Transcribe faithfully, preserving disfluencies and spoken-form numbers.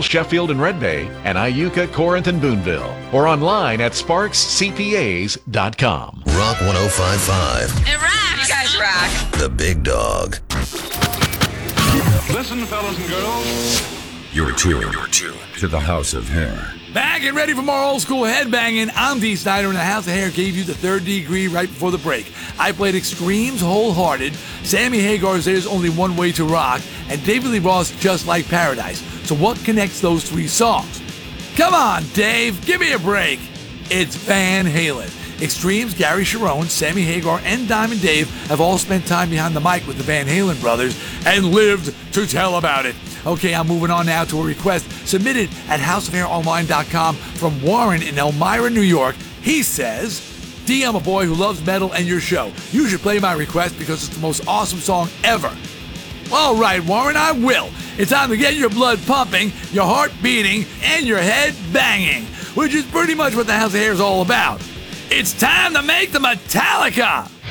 Sheffield, and Red Bay, and Iuka, Corinth, and Boonville. Or online at sparks c p a s dot com. Rock one oh five point five. It rocks. You guys rock. The Big Dog. Listen, fellas and girls. You're tuned, You're tuned to the House of Hair. Back and ready for more old school headbanging. I'm Dee Snider, and the House of Hair gave you the third degree right before the break. I played Extremes Wholehearted, Sammy Hagar's There's Only One Way to Rock, and David Lee Roth's Just Like Paradise. So what connects those three songs? Come on, Dave, give me a break. It's Van Halen. Extremes, Gary Cherone, Sammy Hagar, and Diamond Dave have all spent time behind the mic with the Van Halen brothers and lived to tell about it. Okay, I'm moving on now to a request submitted at house of hair online dot com from Warren in Elmira, New York. He says, D, I'm a boy who loves metal and your show. You should play my request because it's the most awesome song ever. All right, Warren, I will. It's time to get your blood pumping, your heart beating, and your head banging, which is pretty much what the House of Hair is all about. It's time to make the Metallica!